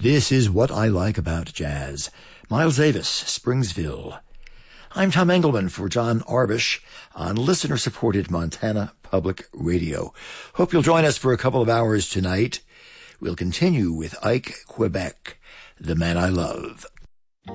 This is What I Like About Jazz. Miles Davis, Springsville. I'm Tom Engelman for John Arbish on listener-supported Montana Public Radio. Hope you'll join us for a couple of hours tonight. We'll continue with Ike Quebec, The Man I Love.